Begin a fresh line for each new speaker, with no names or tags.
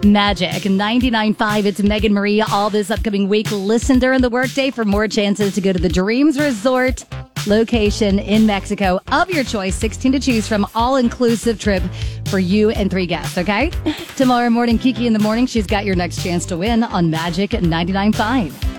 Magic 99.5. It's Megan Marie all this upcoming week. Listen during the workday for more chances to go to the Dreams Resort location in Mexico of your choice. 16 to choose from, all-inclusive trip for you and 3 guests, okay? Tomorrow morning, Kiki in the morning, she's got your next chance to win on Magic 99.5.